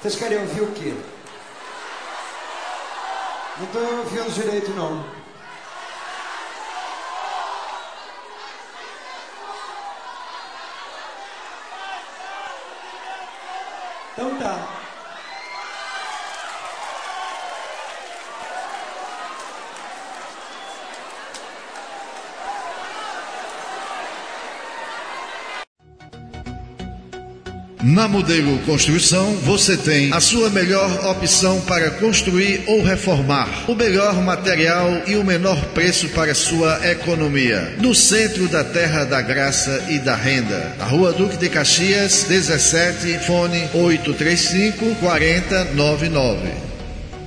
Vocês querem ouvir o quê? Não estou ouvindo direito, não. Então tá. Na Modelo Construção, você tem a sua melhor opção para construir ou reformar. O melhor material e o menor preço para sua economia. No centro da Terra da Graça e da Renda. Na Rua Duque de Caxias, 17, fone 835-4099.